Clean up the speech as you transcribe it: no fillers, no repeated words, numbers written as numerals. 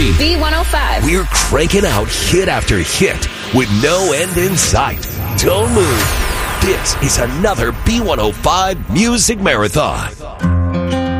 101.3 B105. We're cranking out hit after hit with no end in sight. Don't move. This is another B105 Music Marathon.